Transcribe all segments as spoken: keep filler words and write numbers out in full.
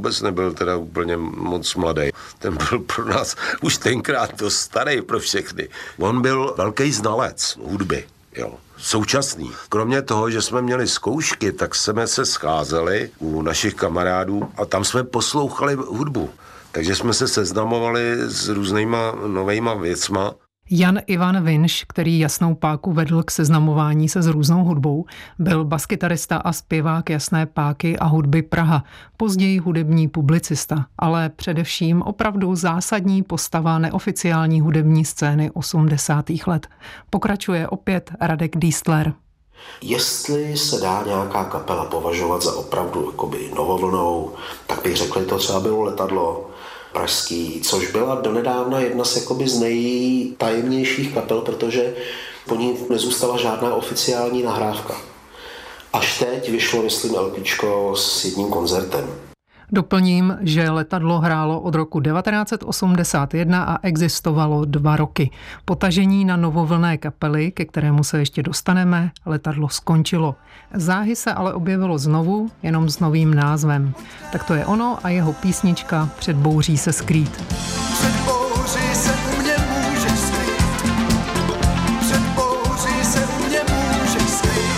vůbec nebyl teda úplně moc mladý. Ten byl pro nás už tenkrát dost starý pro všechny. On byl velký znalec hudby, jo. Současný. Kromě toho, že jsme měli zkoušky, tak jsme se scházeli u našich kamarádů a tam jsme poslouchali hudbu. Takže jsme se seznamovali s různýma novejma věcma. Jan Ivan Vinš, který Jasnou páku vedl k seznamování se s různou hudbou, byl baskytarista a zpěvák Jasné páky a hudby Praha, později hudební publicista, ale především opravdu zásadní postava neoficiální hudební scény osmdesátých let. Pokračuje opět Radek Dístler. Jestli se dá nějaká kapela považovat za opravdu jakoby novovlnou, tak bych řekl, že to třeba bylo Letadlo pražský, což byla donedávna jedna z, jakoby, z nejtajemnějších kapel, protože po ní nezůstala žádná oficiální nahrávka. Až teď vyšlo, myslím, LPčko s jedním koncertem. Doplním, že Letadlo hrálo od roku devatenáct set osmdesát jedna a existovalo dva roky. Potažení na novovlnné kapely, ke kterému se ještě dostaneme, Letadlo skončilo. Záhy se ale objevilo znovu, jenom s novým názvem. Tak to je ono a jeho písnička Před bouří se skrýt. Před bouří se u mě můžeš skrýt. Před bouří se u mě můžeš skrýt.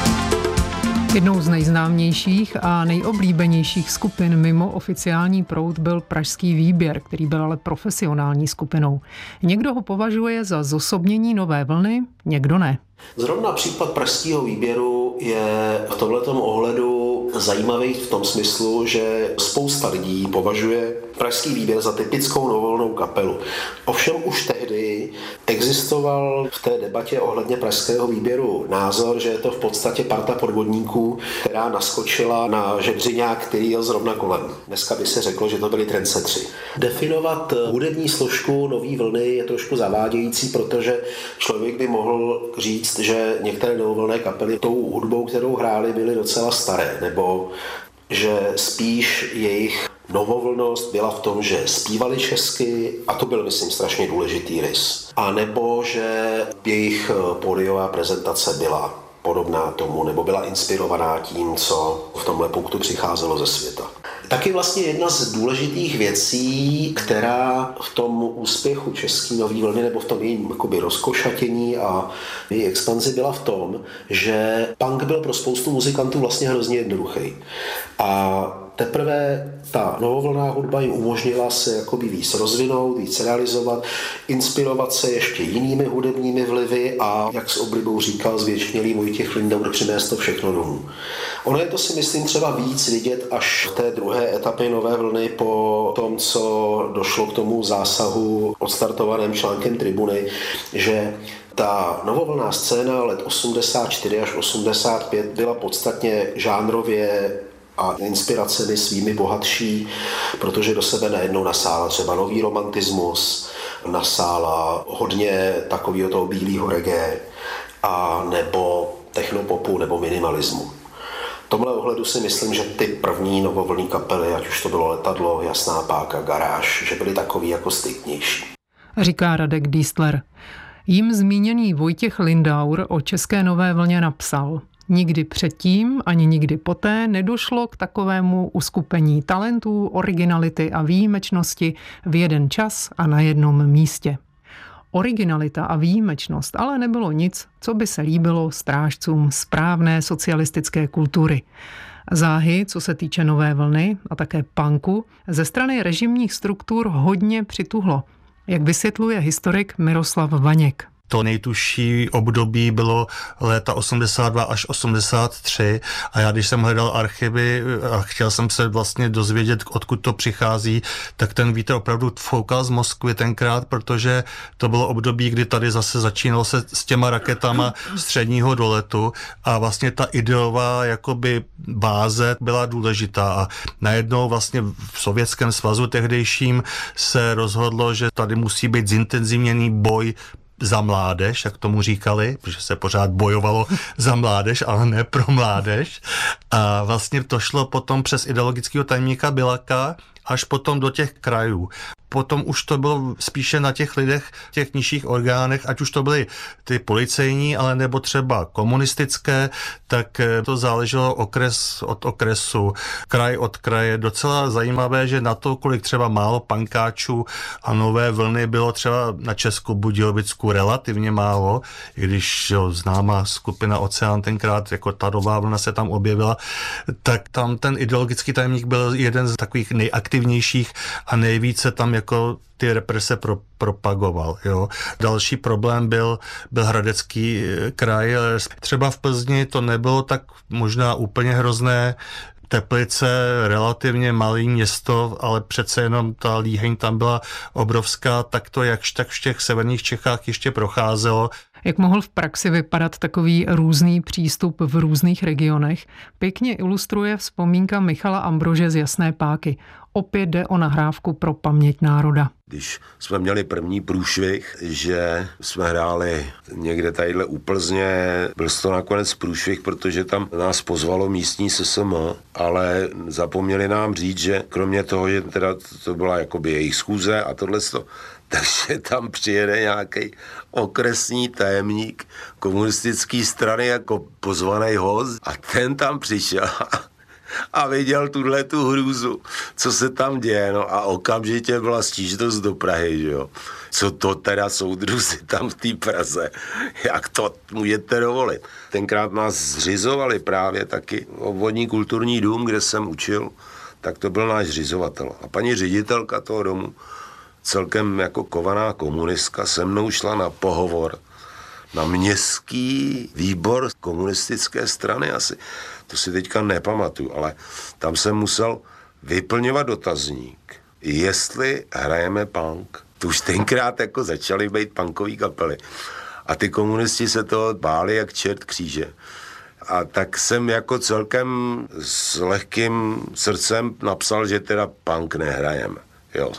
Jednou z nejznámějších a nejoblíbenějších skupin mimo oficiální proud byl Pražský výběr, který byl ale profesionální skupinou. Někdo ho považuje za zosobnění nové vlny, někdo ne. Zrovna případ Pražského výběru je v tomhletom ohledu zajímavý v tom smyslu, že spousta lidí považuje Pražský výběr za typickou novovolnou kapelu. Ovšem už tehdy existoval v té debatě ohledně Pražského výběru názor, že je to v podstatě parta podvodníků, která naskočila na žebřiňák, který jel zrovna kolem. Dneska by se řeklo, že to byli trendsettři. Definovat hudební složku nový vlny je trošku zavádějící, protože člověk by mohl říct, že některé novovolné kapely tou hudbou, kterou hráli, byly docela staré, nebo že spíš jejich novovlnost byla v tom, že zpívali česky a to byl, myslím, strašně důležitý rys. A nebo že jejich pódiová prezentace byla podobná tomu, nebo byla inspirovaná tím, co v tomhle punktu přicházelo ze světa. Taky vlastně jedna z důležitých věcí, která v tom úspěchu české nový vlny nebo v tom jejím jakoby rozkošatění a její expanzi byla v tom, že punk byl pro spoustu muzikantů vlastně hrozně jednoduchý. A teprve ta novovlnná hudba jim umožnila se jakoby víc rozvinout, víc realizovat, inspirovat se ještě jinými hudebními vlivy a, jak s oblibou říkal zvěčnělý Vojtěch Lindauer, přinést to všechno domů. Ono je to, si myslím, třeba víc vidět až v té druhé etapě nové vlny po tom, co došlo k tomu zásahu odstartovaném článkem Tribuny, že ta novovlnná scéna let osmdesát čtyři až osmdesát pět byla podstatně žánrově a inspiracemi svými bohatší, protože do sebe najednou nasála třeba nový romantismus, nasála hodně takového toho bílého reggae a nebo technopopu nebo minimalismu. V tomhle ohledu si myslím, že ty první novovlnné kapely, ať už to bylo Letadlo, Jasná páka, Garáž, že byly takový jako striktnější. Říká Radek Dístler. Jím zmíněný Vojtěch Lindauer o české nové vlně napsal: Nikdy předtím, ani nikdy poté nedošlo k takovému uskupení talentů, originality a výjimečnosti v jeden čas a na jednom místě. Originalita a výjimečnost ale nebylo nic, co by se líbilo strážcům správné socialistické kultury. Záhy, co se týče nové vlny a také punku, ze strany režimních struktur hodně přituhlo, jak vysvětluje historik Miroslav Vaněk. To nejtužší období bylo léta osmdesát dva až osmdesát tři a já, když jsem hledal archivy a chtěl jsem se vlastně dozvědět, odkud to přichází, tak ten vítr opravdu foukal z Moskvy tenkrát, protože to bylo období, kdy tady zase začínalo se s těma raketama středního doletu a vlastně ta ideová jakoby báze byla důležitá a najednou vlastně v Sovětském svazu tehdejším se rozhodlo, že tady musí být zintenzivněný boj za mládež, jak tomu říkali, protože se pořád bojovalo za mládež, ale ne pro mládež. A vlastně to šlo potom přes ideologického tajemníka Bilaka až potom do těch krajů. potom už to bylo spíše na těch lidech, těch nižších orgánech, ať už to byly ty policejní, ale nebo třeba komunistické, tak to záleželo okres od okresu, kraj od kraje. Docela zajímavé, že na to, kolik třeba málo pankáčů a nové vlny bylo třeba na Česku Budějovicku relativně málo, i když jo, známá skupina Oceán tenkrát, jako ta nová vlna se tam objevila, tak tam ten ideologický tajemník byl jeden z takových nejaktivnějších a nejvíce tam jako ty represe pro, propagoval. Jo. Další problém byl, byl Hradecký kraj. Třeba v Plzni to nebylo tak možná úplně hrozné, Teplice, relativně malé město, ale přece jenom ta líheň tam byla obrovská, tak to jakž tak v těch severních Čechách ještě procházelo. Jak mohl v praxi vypadat takový různý přístup v různých regionech, pěkně ilustruje vzpomínka Michala Ambrože z Jasné Páky. Opět jde o nahrávku pro paměť národa. Když jsme měli první průšvih, že jsme hráli někde tadyhle u Plzně, byl to nakonec průšvih, protože tam nás pozvalo místní S S M, ale zapomněli nám říct, že kromě toho, že teda to byla jakoby jejich schůze a tohleto, takže tam přijede nějaký okresní tajemník komunistické strany jako pozvaný host a ten tam přišel a viděl tuhle tu hrůzu, co se tam děje, no a okamžitě byla stížnost do Prahy, že jo. Co to teda soudruzi tam v té Praze, jak to můžete dovolit. Tenkrát nás zřizovali právě taky obvodní kulturní dům, kde jsem učil, tak to byl náš zřizovatel. A paní ředitelka toho domu, celkem jako kovaná komunistka, se mnou šla na pohovor na městský výbor komunistické strany asi. To si teďka nepamatuju, ale tam jsem musel vyplňovat dotazník, jestli hrajeme punk. To už tenkrát jako začaly být punkový kapely. A ty komunisti se toho báli jak čert kříže. A tak jsem jako celkem s lehkým srdcem napsal, že teda punk nehrajeme. Jo.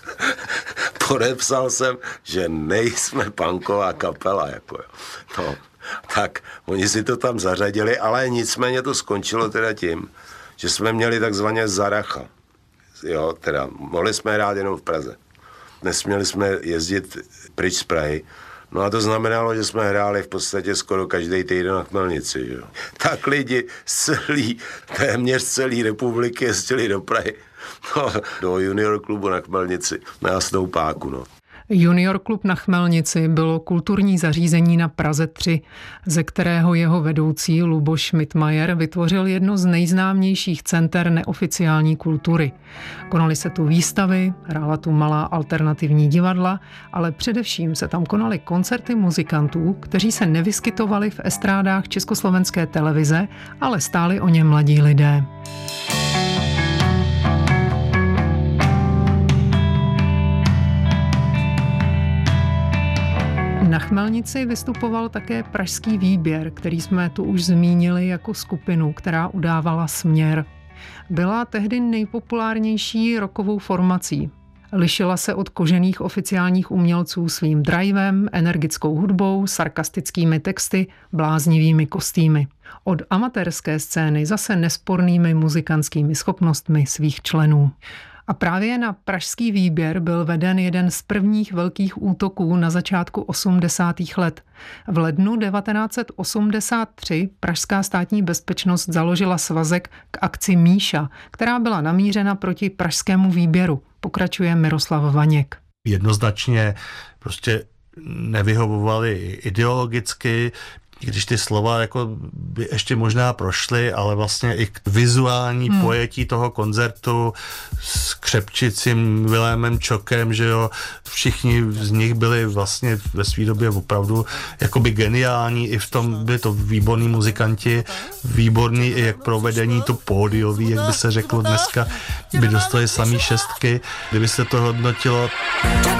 Podepsal jsem, že nejsme punková kapela. Jako jo. No. Tak oni si to tam zařadili, ale nicméně to skončilo teda tím, že jsme měli takzvaně zaracha. Jo, teda mohli jsme hrát jenom v Praze. Nesměli jsme jezdit pryč z Prahy. No a to znamenalo, že jsme hráli v podstatě skoro každý týden na Chmelnici. Jo. Tak lidi z celý, téměř celé republiky jezdili do Prahy. No, do junior klubu na Chmelnici, na Jasnou Páku, no. Junior klub na Chmelnici bylo kulturní zařízení na Praze tři, ze kterého jeho vedoucí Luboš Schmidtmajer vytvořil jedno z nejznámějších center neoficiální kultury. Konaly se tu výstavy, hrála tu malá alternativní divadla, ale především se tam konaly koncerty muzikantů, kteří se nevyskytovali v estrádách československé televize, ale stáli o ně mladí lidé. Na Chmelnici vystupoval také Pražský výběr, který jsme tu už zmínili jako skupinu, která udávala směr. Byla tehdy nejpopulárnější rockovou formací. Lišila se od kožených oficiálních umělců svým drivem, energickou hudbou, sarkastickými texty, bláznivými kostýmy. Od amatérské scény zase nespornými muzikantskými schopnostmi svých členů. A právě na Pražský výběr byl veden jeden z prvních velkých útoků na začátku osmdesátých let. V lednu devatenáct set osmdesát tři pražská státní bezpečnost založila svazek k akci Míša, která byla namířena proti Pražskému výběru, pokračuje Miroslav Vaněk. Jednoznačně prostě nevyhovovali ideologicky, i když ty slova jako by ještě možná prošly, ale vlastně i k vizuální hmm. pojetí toho koncertu s Křepčicím, Vilémem Čokem, že jo, všichni z nich byli vlastně ve své době opravdu jakoby geniální, i v tom byli to výborní muzikanti, výborní i jak provedení to pódiový, jak by se řeklo dneska, by dostali samý šestky, kdyby se to hodnotilo.